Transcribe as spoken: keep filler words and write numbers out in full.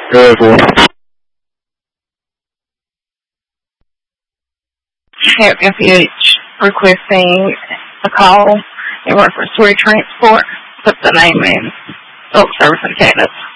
Good boy. F F H requesting a call in reference to a transport. Put the name in. Bulk service indicated.